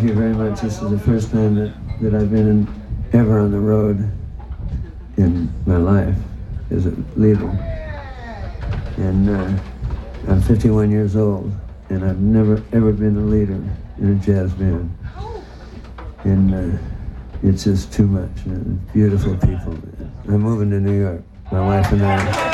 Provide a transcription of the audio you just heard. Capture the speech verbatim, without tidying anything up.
thank you very much. This is the first time that, that I've been in, ever on the road in my life as a leader. And uh, I'm fifty-one years old, and I've never ever been a leader in a jazz band. And uh, it's just too much. Man. Beautiful people. Man. I'm moving to New York, my wife and I.